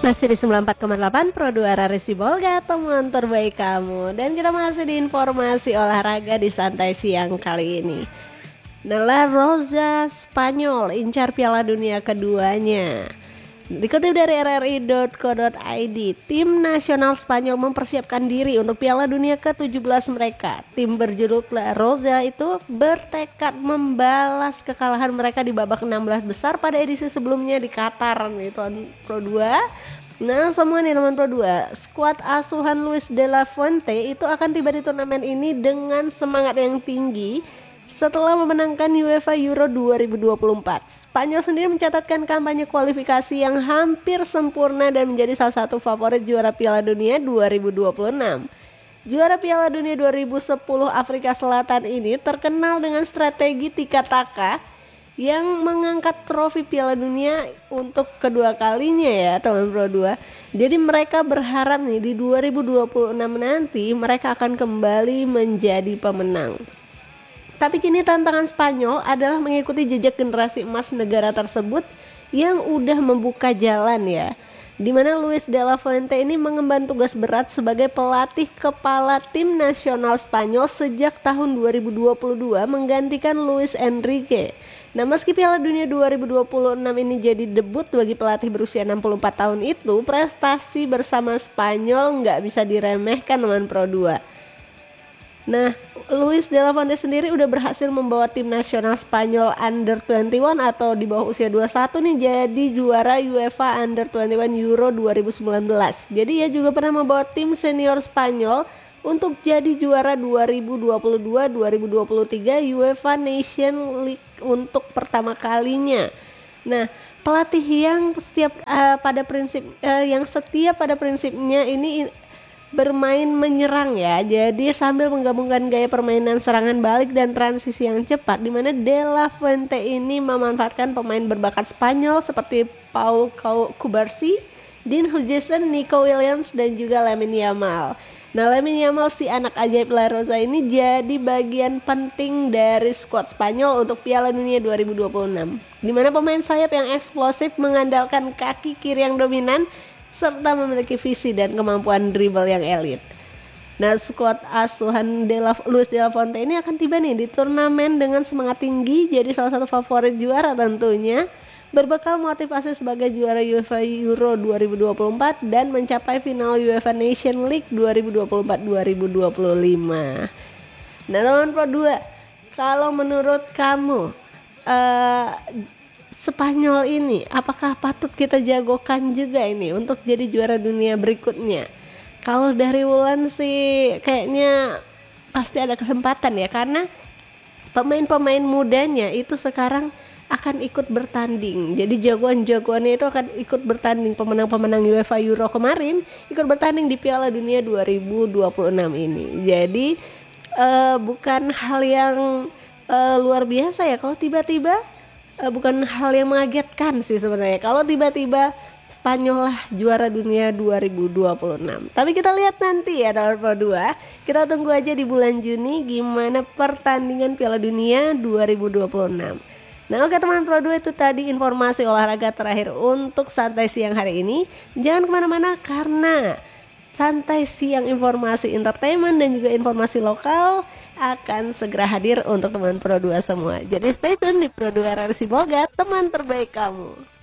Masih di 94,8 Pro 2 Rarisi Bolga, teman terbaik kamu. Dan kita masih di informasi olahraga di santai siang kali ini. De La Rosa Spanyol incar Piala Dunia keduanya. Dikutip dari rri.co.id, tim nasional Spanyol mempersiapkan diri untuk Piala Dunia ke-17 mereka. Tim berjuluk La Rosa itu bertekad membalas kekalahan mereka di babak 16 besar pada edisi sebelumnya di Qatar nih tahun Pro 2. Nah, semua nih teman Pro 2, skuad asuhan Luis de la Fuente itu akan tiba di turnamen ini dengan semangat yang tinggi setelah memenangkan UEFA Euro 2024. Spanyol sendiri mencatatkan kampanye kualifikasi yang hampir sempurna dan menjadi salah satu favorit juara Piala Dunia 2026. Juara Piala Dunia 2010 Afrika Selatan ini terkenal dengan strategi tiki-taka yang mengangkat trofi Piala Dunia untuk kedua kalinya ya teman Pro 2. Jadi mereka berharap nih di 2026 nanti mereka akan kembali menjadi pemenang. Tapi kini tantangan Spanyol adalah mengikuti jejak generasi emas negara tersebut yang udah membuka jalan ya. Dimana Luis de la Fuente ini mengemban tugas berat sebagai pelatih kepala tim nasional Spanyol sejak tahun 2022 menggantikan Luis Enrique. Nah, meski Piala Dunia 2026 ini jadi debut bagi pelatih berusia 64 tahun itu, prestasi bersama Spanyol nggak bisa diremehkan teman Pro 2. Nah, Luis de la Fuente sendiri udah berhasil membawa tim nasional Spanyol Under 21 atau di bawah usia 21 nih jadi juara UEFA Under 21 Euro 2019. Jadi ia juga pernah membawa tim senior Spanyol untuk jadi juara 2022-2023 UEFA Nation League untuk pertama kalinya. Nah, pelatih yang setia pada prinsipnya ini bermain menyerang ya. Jadi sambil menggabungkan gaya permainan serangan balik dan transisi yang cepat, di mana De La Fuente ini memanfaatkan pemain berbakat Spanyol seperti Pau Cubarsí, Dean Huijsen, Nico Williams dan juga Lamine Yamal. Nah, Lamine Yamal si anak ajaib La Rosa ini jadi bagian penting dari skuad Spanyol untuk Piala Dunia 2026. Di mana pemain sayap yang eksplosif mengandalkan kaki kiri yang dominan serta memiliki visi dan kemampuan dribble yang elit. Nah, skuad asuhan Luis de la Fuente ini akan tiba nih di turnamen dengan semangat tinggi, jadi salah satu favorit juara tentunya, berbekal motivasi sebagai juara UEFA Euro 2024 dan mencapai final UEFA Nation League 2024-2025. Nah, teman Pro 2, kalau menurut kamu Spanyol ini apakah patut kita jagokan juga ini untuk jadi juara dunia berikutnya? Kalau dari Wulan sih kayaknya pasti ada kesempatan ya, karena pemain-pemain mudanya itu sekarang akan ikut bertanding. Jadi jagoan-jagoannya itu akan ikut bertanding. Pemenang-pemenang UEFA Euro kemarin ikut bertanding di Piala Dunia 2026 ini. Jadi bukan hal yang luar biasa ya kalau tiba-tiba bukan hal yang mengagetkan sih sebenarnya kalau tiba-tiba Spanyol lah juara dunia 2026. Tapi kita lihat nanti ya tahun Pro 2. Kita tunggu aja di bulan Juni gimana pertandingan Piala Dunia 2026. Nah, oke teman Pro 2, itu tadi informasi olahraga terakhir untuk santai siang hari ini. Jangan kemana-mana karena santai siang informasi entertainment dan juga informasi lokal akan segera hadir untuk teman Pro 2 semua. Jadi stay tune di Pro 2 Rarisi Bolga, teman terbaik kamu.